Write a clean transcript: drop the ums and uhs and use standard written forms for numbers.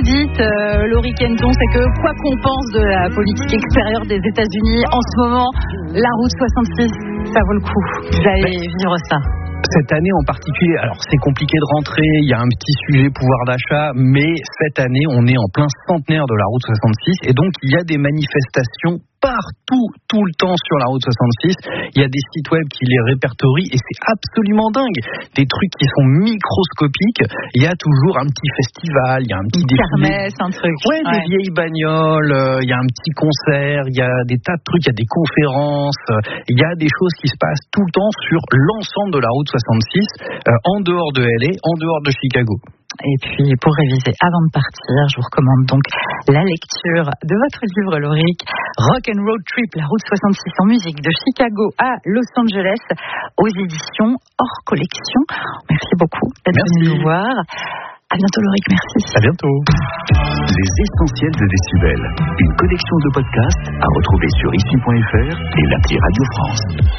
dites, Laurie Kenton, c'est que quoi qu'on pense de la politique extérieure des États-Unis, en ce moment, la route 66, ça vaut le coup. Vous allez vivre ça. Cette année en particulier, alors c'est compliqué de rentrer, il y a un petit sujet pouvoir d'achat, mais cette année, on est en plein centenaire de la route 66 et donc il y a des manifestations partout, tout le temps sur la route 66. Il y a des sites web qui les répertorient et c'est absolument dingue. Des trucs qui sont microscopiques. Il y a toujours un petit festival, il y a un petit défilé. Un truc. Ouais, des vieilles bagnoles, il y a un petit concert, il y a des tas de trucs, il y a des conférences, il y a des choses qui se passent tout le temps sur l'ensemble de la route 66, en dehors de LA, en dehors de Chicago. Et puis, pour réviser avant de partir, je vous recommande donc la lecture de votre livre, Laurie, Rock and Road Trip, la route 66 en musique de Chicago à Los Angeles, aux éditions hors collection. Merci beaucoup d'être venu nous voir. À bientôt, Laurie, merci. À bientôt. Les essentiels de Décibel, une collection de podcasts à retrouver sur ici.fr et l'appli Radio France.